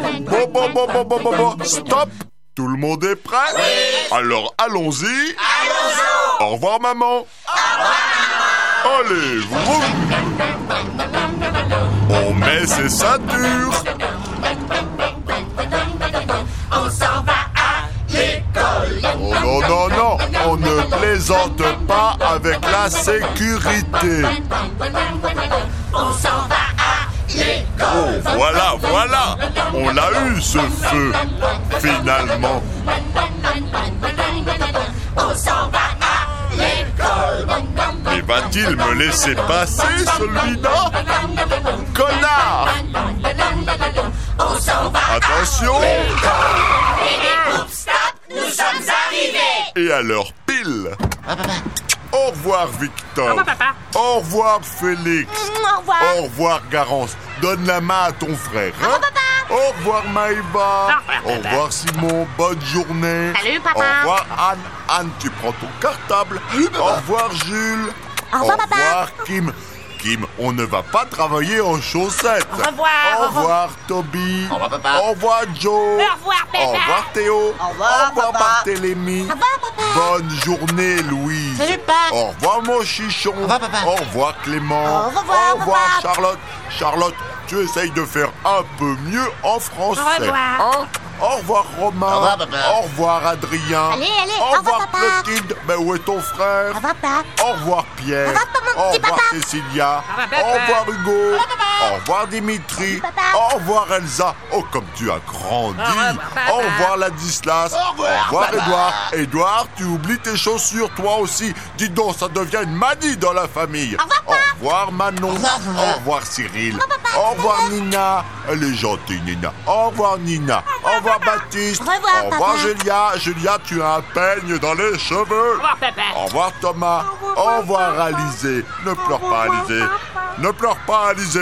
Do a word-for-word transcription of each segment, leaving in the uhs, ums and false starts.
Bon, bon, bon, bon, bon, bon, bon, stop! Tout le monde est prêt? Oui! Alors allons-y! Allons-y! Au revoir, maman! Au revoir, maman! Allez, vroom! On met ses ceintures! On s'en va à l'école! Oh non, non, non! On ne plaisante pas avec la sécurité! On s'en va à l'école! Oh, voilà, voilà! On l'a eu, ce feu! Finalement! On s'en va à l'école! Mais va-t-il me laisser passer, celui-là? Connard! On s'en va Attention! à l'école! Oups, stop! Nous sommes arrivés! Et alors, pile! Au revoir, Victor! Au revoir, papa. Au revoir, Félix! Au revoir. Au revoir, Garance! Donne la main à ton frère, hein? Au revoir, Maïva! Au revoir, Au revoir, Simon! Bonne journée! Salut, papa. Au revoir, Anne! Anne, tu prends ton cartable! Au revoir, Jules! Au revoir, papa. revoir, Kim! Kim, on ne va pas travailler en chaussettes! Au revoir. Au revoir, Toby! Au revoir, papa. Au revoir, Joe! Au revoir, papa. Au revoir, Théo! Au revoir, papa. Barthélémy! Au revoir, papa. Bonne journée, Louise! Salut, papa. Au revoir, mon chichon! Au revoir, papa. Au revoir, Clément! Au revoir, Au revoir, papa. Charlotte! Charlotte, tu essayes de faire un peu mieux en français! Au revoir. Hein? Au revoir, Romain! Au revoir, papa. Au revoir, Adrien! Allez, allez, Au au revoir, revoir, papa. Clotilde! Ben, où est ton frère? Au revoir, papa. Au revoir, Pierre! Au revoir, mon Au petit revoir, papa. Cécilia! Au revoir, papa. Au revoir, Hugo! Au revoir, Dimitri! papa. Au revoir, Elsa! Oh, comme tu as grandi! Au revoir, papa. Au revoir, Ladislas! Au revoir, papa. Edouard! Edouard, tu oublies tes chaussures, toi aussi! Dis donc, ça devient une manie dans la famille! Au revoir, papa. Au revoir, Manon! revoir, papa. Au revoir, Cyril! Au revoir, Nina! Elle est gentille, Nina! Au revoir, Nina! Au revoir, Baptiste! Au revoir, Au revoir, papa. Julia! Julia, tu as un peigne dans les cheveux! Au revoir, papa. Au revoir, Thomas! Au revoir, Alizé! Ne pleure pas, Alizé! Ne pleure pas, Alizé!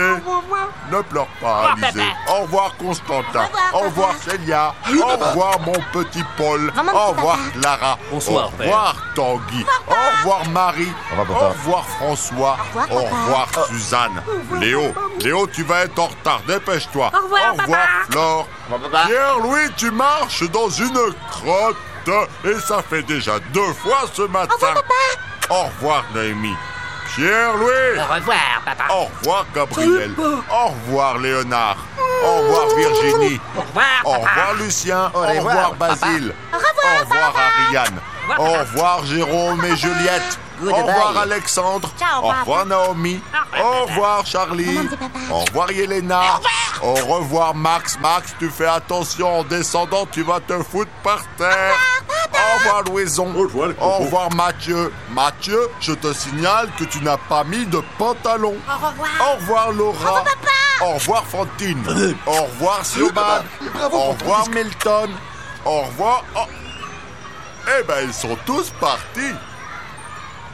Ne pleure pas, revoir, Alizé! papa. Au revoir, Constantin! revoir, Au revoir, papa. Célia! Au revoir, mon petit Paul! revoir, mon Au petit revoir, papa. Clara! Bonsoir, Au revoir, Tanguy! Au revoir, Marie! Au revoir, François! Au revoir, papa. revoir, Suzanne! Léo! Léo, tu vas être en retard, dépêche-toi! Au revoir, Au revoir, papa. Flore! Au revoir, papa. Pierre-Louis, tu marches dans une crotte! Et ça fait déjà deux fois ce matin! Au revoir, papa. Au revoir, Noémie. Pierre-Louis. Au revoir, papa. Au revoir, Gabriel. Au revoir, Léonard. Au revoir, Virginie. Au revoir, Au papa. revoir, Lucien. Au revoir, revoir, papa. Basile. Au revoir, Au revoir, papa. Ariane. revoir, Au papa. revoir, Jérôme et Juliette. Au Goodbye. revoir, Alexandre. Ciao, Au papa. revoir, Naomi. Au revoir, Au revoir, Charlie. Maman dit papa. Au revoir, Yelena. Au revoir, Max. Max, tu fais attention en descendant, tu vas te foutre par terre. Au revoir, Louison. Au revoir, Coco. Au revoir, Mathieu. Mathieu, je te signale que tu n'as pas mis de pantalon. Au revoir. Au revoir, Laura. Au revoir, Fantine. Au revoir, Siobhan. Au revoir, Milton. Au revoir. Oh. Eh ben, ils sont tous partis.